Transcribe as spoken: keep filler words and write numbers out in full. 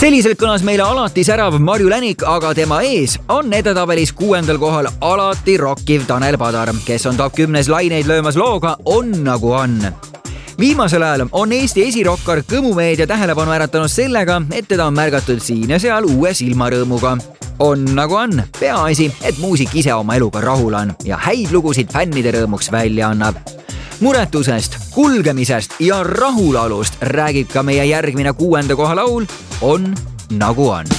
Selliselt kõlas meile alati särav Marju Länik, aga tema ees on edetabelis kuuendal kohal alati rokkiv Tanel Padar, kes on top kümnes laineid löömas looga On nagu on. Viimasel ajal on Eesti esirokkar Kõmu Meedia tähelepanu äratanud sellega, et teda on märgatud siin ja seal uue silmarõõmuga. On nagu on, peaasi, et muusik ise oma eluga rahul on ja häid lugusid fännide rõõmuks välja annab. Muretusest, kulgemisest ja rahulolust räägib ka meie järgmine kuuenda koha laul On nagu on.